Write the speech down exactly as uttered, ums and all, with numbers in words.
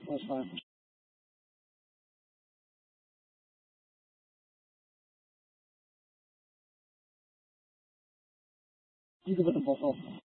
That's fine. You can put them both up.